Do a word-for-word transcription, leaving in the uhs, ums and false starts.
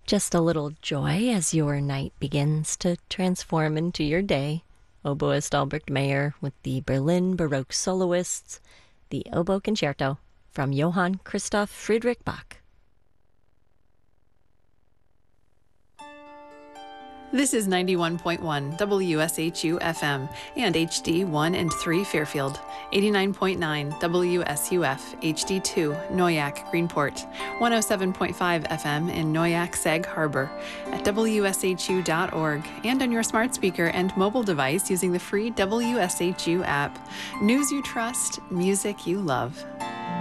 Just a little joy as your night begins to transform into your day. Oboist Albrecht Meyer with the Berlin Baroque Soloists, the Oboe Concerto from Johann Christoph Friedrich Bach. This is ninety-one point one W S H U F M and H D one and three Fairfield, eighty-nine point nine W S U F H D two Noyak Greenport, one oh seven point five F M in Noyak Sag Harbor, at W S H U dot org, and on your smart speaker and mobile device using the free W S H U app. News you trust, music you love.